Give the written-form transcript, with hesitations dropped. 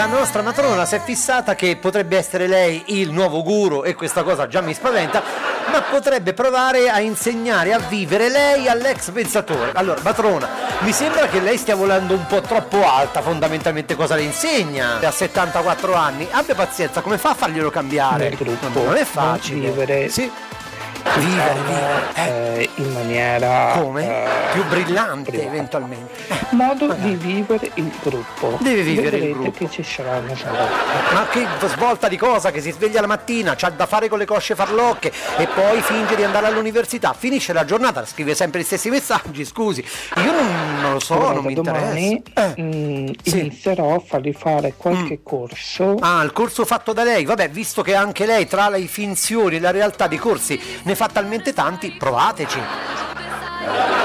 La nostra matrona si è fissata che potrebbe essere lei il nuovo guru e questa cosa già mi spaventa, ma potrebbe provare a insegnare a vivere lei all'ex pensatore. Allora, matrona, mi sembra che lei stia volando un po' troppo alta, fondamentalmente cosa le insegna? Ha 74 anni, abbia pazienza, come fa a farglielo cambiare? Nel gruppo, Non è facile. vivere, sì. vivere in maniera più brillante privata. eventualmente. Modo di vivere il gruppo. Deve vivere Vedrete il gruppo. che ci sarà una Ma che svolta di cosa, che si sveglia la mattina, c'ha da fare con le cosce farlocche e poi finge di andare all'università, finisce la giornata, scrive sempre gli stessi messaggi, scusi, io non lo so, Allora, non mi domani interessa. inizierò a fargli fare qualche corso. Ah, il corso fatto da lei, vabbè, visto che anche lei tra le finzioni e la realtà di corsi ne fa talmente tanti, provateci.